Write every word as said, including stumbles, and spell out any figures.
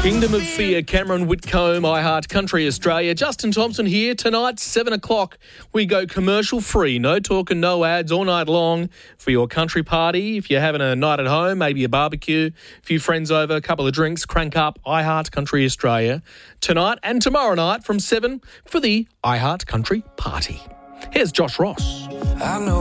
Kingdom of Fear, Cameron Whitcomb, iHeart Country Australia. Justin Thompson here. Tonight, seven o'clock, we go commercial free. No talk and no ads all night long for your country party. If you're having a night at home, maybe a barbecue, a few friends over, a couple of drinks, crank up iHeart Country Australia. Tonight and tomorrow night from seven for the iHeart Country Party. Here's Josh Ross. I know